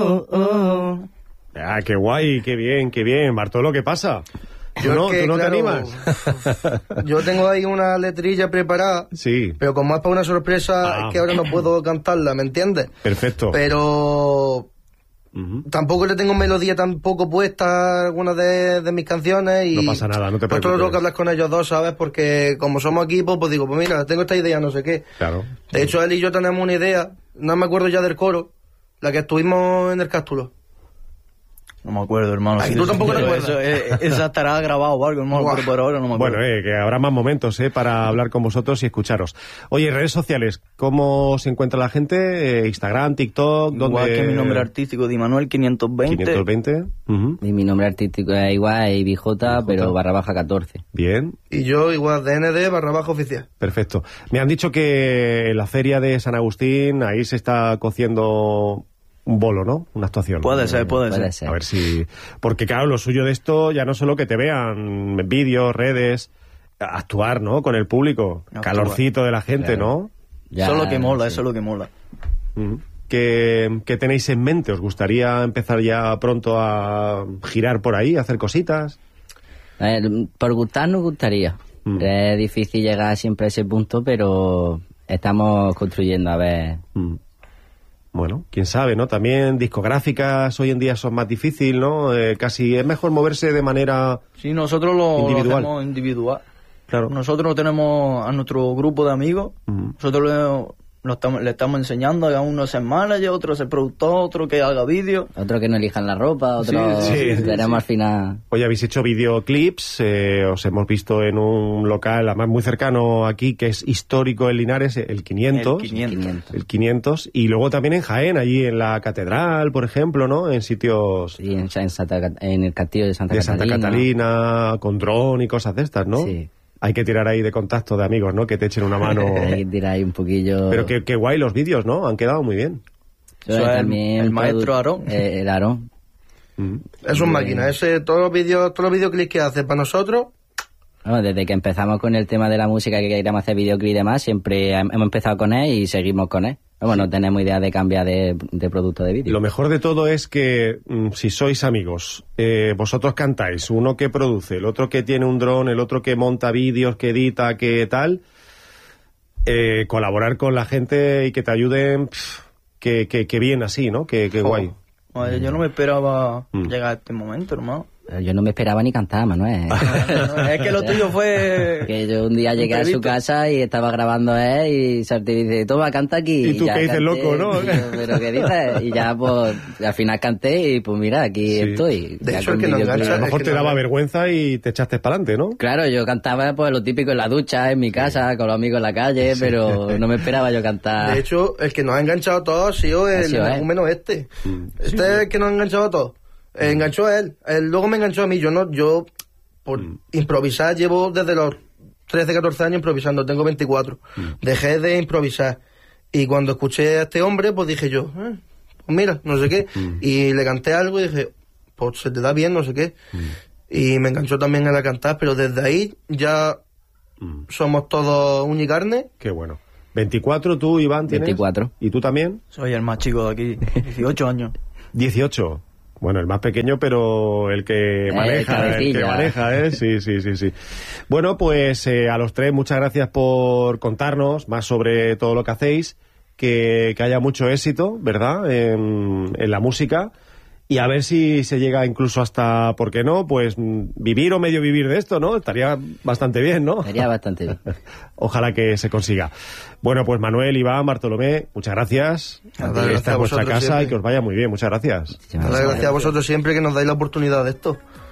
Ah, qué guay, qué bien, qué bien. Bartolo, ¿qué pasa? ¿Tú no te animas? Yo tengo ahí una letrilla preparada, sí, pero como es para una sorpresa, es que ahora no puedo cantarla, ¿me entiendes? Perfecto. Pero tampoco le tengo melodía tampoco puesta a algunas de mis canciones y... No pasa nada, no te preocupes. Esto lo tengo que hablar con ellos dos, ¿sabes? Porque como somos equipo, pues digo, pues mira, tengo esta idea, no sé qué. Claro. De hecho, él y yo tenemos una idea, no me acuerdo ya del coro, la que estuvimos en el Cástulo. No me acuerdo, hermano. ¿Y tú tampoco te acuerdas? Esa estará grabado o algo, hermano, pero ahora no me acuerdo. Bueno, que habrá más momentos para hablar con vosotros y escucharos. Oye, redes sociales, ¿cómo se encuentra la gente? Instagram, TikTok, ¿dónde? Igual que mi nombre artístico de Imanuel 520. 520. Y mi nombre artístico es igual, es IBJ, pero _14. Bien. Y yo igual, DND_oficial. Perfecto. Me han dicho que en la feria de San Agustín, ahí se está cociendo un bolo, ¿no? Una actuación. Puede ser. A ver si... Porque claro, lo suyo de esto ya no solo que te vean vídeos, redes, actuar, ¿no? Con el público. Calorcito de la gente, claro. ¿no? Ya, eso es lo que mola, eso es lo que mola. ¿Qué tenéis en mente? ¿Os gustaría empezar ya pronto a girar por ahí, a hacer cositas? Por gustar nos gustaría. Es difícil llegar siempre a ese punto, pero estamos construyendo, a ver... Bueno, quién sabe, ¿no? También discográficas hoy en día son más difíciles, ¿no? Casi es mejor moverse de manera Sí, nosotros lo hacemos individual. Claro. Nosotros tenemos a nuestro grupo de amigos, nosotros le estamos enseñando a uno ser manager, otro ser productor, otro que haga vídeo. Otro que no elijan la ropa, otro veremos al final. Hoy habéis hecho videoclips, os hemos visto en un local, además muy cercano aquí, que es histórico en Linares, el 500. El 500. Y luego también en Jaén, allí en la Catedral, por ejemplo, ¿no? En sitios... Sí, en el castillo de Santa Catalina, con dron y cosas de estas, ¿no? Sí. Hay que tirar ahí de contacto de amigos, ¿no? Que te echen una mano. Hay que tirar ahí un poquillo. Pero qué guay los vídeos, ¿no? Han quedado muy bien. También el maestro Aarón. El Aarón. Es un máquina. Todos los videoclips que hace para nosotros. Bueno, desde que empezamos con el tema de la música, que queríamos hacer videoclip y demás, siempre hemos empezado con él y seguimos con él. Bueno, no tenemos idea de cambiar de producto de vídeo. Lo mejor de todo es que si sois amigos, vosotros cantáis, uno que produce, el otro que tiene un dron, el otro que monta vídeos, que edita, que tal, colaborar con la gente y que te ayuden, que bien así, ¿no? Que guay. Madre, yo no me esperaba llegar a este momento, hermano. Yo no me esperaba ni cantar, Manuel. Es que lo tuyo fue... Que yo un día llegué a su casa y estaba grabando él y Sarti dice, toma, canta aquí. Y tú que dices, loco, ¿no? Pero ¿qué dices? Y ya, pues, al final canté y pues mira, aquí estoy. De hecho, es que no engancha. A lo mejor te daba vergüenza y te echaste para adelante, ¿no? Claro, yo cantaba pues lo típico en la ducha, en mi casa, con los amigos en la calle, pero no me esperaba yo cantar. De hecho, el que nos ha enganchado a todos ha sido menos este. Este es el que nos ha enganchado a todos. Enganchó a él luego me enganchó a mí. Yo por improvisar llevo desde los 13, 14 años improvisando, tengo 24. Dejé de improvisar y cuando escuché a este hombre pues dije yo, pues mira, no sé qué, y le canté algo y dije, pues se te da bien, no sé qué, y me enganchó también a la cantar, pero desde ahí ya somos todos uña y carne. Qué bueno. 24 tú, Iván, tienes. 24. ¿Y tú también? Soy el más chico de aquí, 18 años. 18. Bueno, el más pequeño, pero el que maneja, Sí. Bueno, pues a los tres, muchas gracias por contarnos más sobre todo lo que hacéis, que haya mucho éxito, ¿verdad?, en la música, y a ver si se llega incluso hasta, ¿por qué no?, pues vivir o medio vivir de esto, ¿no? Estaría bastante bien, ¿no? Estaría bastante bien. Ojalá que se consiga. Bueno, pues Manuel, Iván, Bartolomé, muchas gracias. Esta es vuestra casa siempre. Y que os vaya muy bien. Muchas gracias. Gracias a vosotros siempre que nos dais la oportunidad de esto.